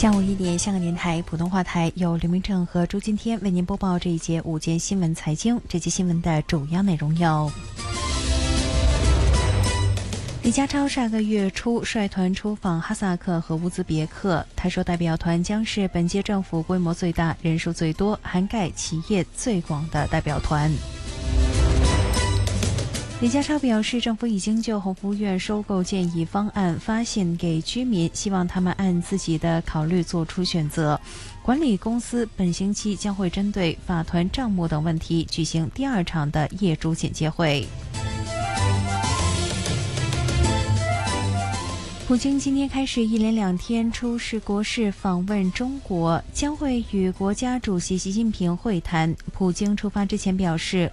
下午1点，香港电台普通话台由刘明正和朱今天为您播报这一节午间新闻财经。这节新闻的主要内容有：李家超上个月初率团出访哈萨克和乌兹别克，他说代表团将是本届政府规模最大、人数最多、涵盖企业最广的代表团。李家超表示，政府已经就宏福苑收购建议方案发信给居民，希望他们按自己的考虑做出选择。管理公司本星期将会针对法团账目等问题举行第2场的业主简介会。普京今天开始一连2天出使国事访问中国，将会与国家主席习近平会谈。普京出发之前表示，